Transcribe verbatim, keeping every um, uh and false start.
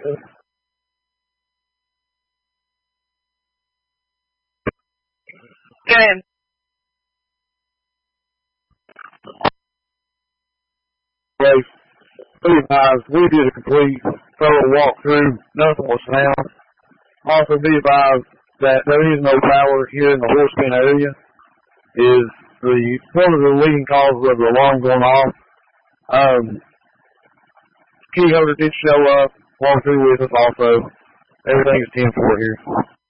Good. Be advised, we did a complete thorough walkthrough. Nothing was found. Also be advised that there is no power here in the Horseman area. Is the one of the leading causes of the alarm going off. Um, key holder did show up, walk through with us also. Everything is ten four here.